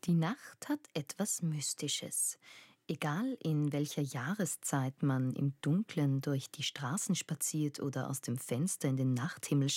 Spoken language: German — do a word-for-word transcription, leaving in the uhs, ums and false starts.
Die Nacht hat etwas Mystisches. Egal in welcher Jahreszeit man im Dunkeln durch die Straßen spaziert oder aus dem Fenster in den Nachthimmel